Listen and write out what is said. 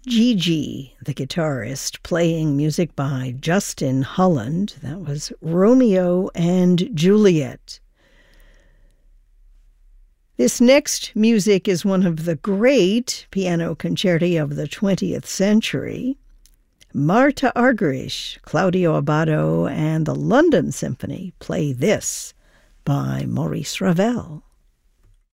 Gigi, the guitarist, playing music by Justin Holland. That was Romeo and Juliet. This next music is one of the great piano concerti of the 20th century. Marta Argerich, Claudio Abbado, and the London Symphony play this by Maurice Ravel.